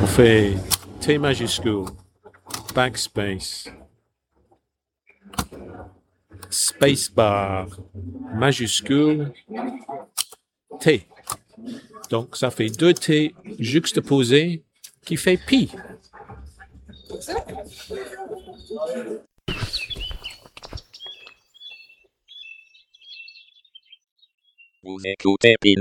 On fait T majuscule, backspace, spacebar, majuscule, T. Donc, ça fait deux T juxtaposés qui fait pi. Vous écoutez Pin